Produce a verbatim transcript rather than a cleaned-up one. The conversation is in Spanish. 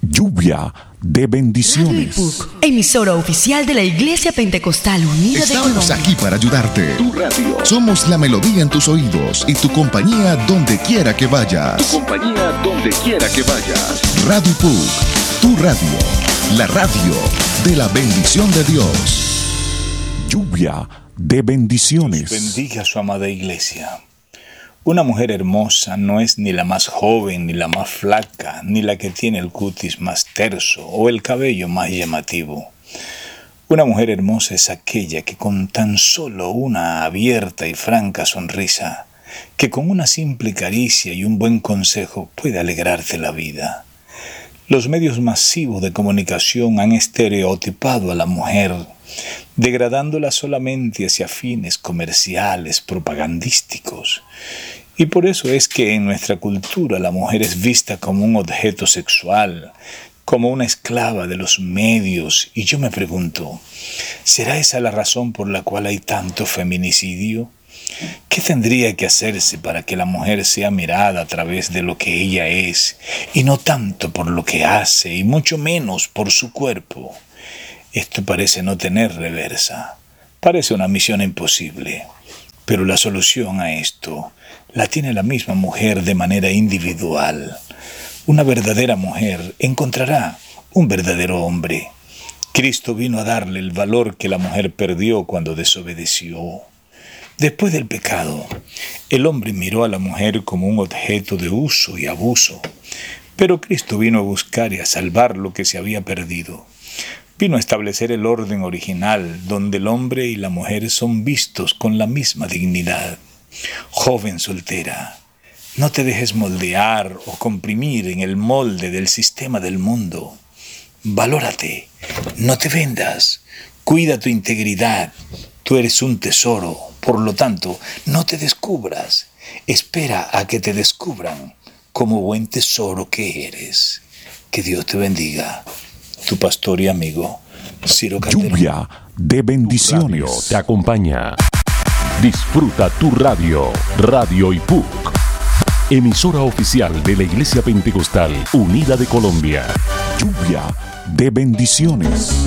Lluvia de bendiciones. Radio I P U C, emisora oficial de la Iglesia Pentecostal Unida de Colombia. Estamos aquí para ayudarte. Tu radio. Somos la melodía en tus oídos y tu compañía donde quiera que vayas. Tu compañía donde quiera que vayas. Radio I P U C, tu radio, la radio de la bendición de Dios. Lluvia de bendiciones. Dios bendiga a su amada iglesia. Una mujer hermosa no es ni la más joven, ni la más flaca, ni la que tiene el cutis más terso o el cabello más llamativo. Una mujer hermosa es aquella que con tan solo una abierta y franca sonrisa, que con una simple caricia y un buen consejo puede alegrarte la vida. Los medios masivos de comunicación han estereotipado a la mujer, degradándola solamente hacia fines comerciales, propagandísticos. Y por eso es que en nuestra cultura la mujer es vista como un objeto sexual, como una esclava de los medios. Y yo me pregunto, ¿será esa la razón por la cual hay tanto feminicidio? ¿Qué tendría que hacerse para que la mujer sea mirada a través de lo que ella es, y no tanto por lo que hace, y mucho menos por su cuerpo? Esto parece no tener reversa. Parece una misión imposible. Pero la solución a esto la tiene la misma mujer de manera individual. Una verdadera mujer encontrará un verdadero hombre. Cristo vino a darle el valor que la mujer perdió cuando desobedeció. Después del pecado, el hombre miró a la mujer como un objeto de uso y abuso. Pero Cristo vino a buscar y a salvar lo que se había perdido. Vino a establecer el orden original, donde el hombre y la mujer son vistos con la misma dignidad. Joven soltera, no te dejes moldear o comprimir en el molde del sistema del mundo. Valórate, no te vendas, cuida tu integridad. Tú eres un tesoro, por lo tanto, no te descubras. Espera a que te descubran como buen tesoro que eres. Que Dios te bendiga. Tu pastor y amigo, Ciro Calderón. Lluvia de bendiciones. Tu radio te acompaña. Disfruta tu radio, Radio I P U C, emisora oficial de la Iglesia Pentecostal Unida de Colombia. Lluvia de bendiciones.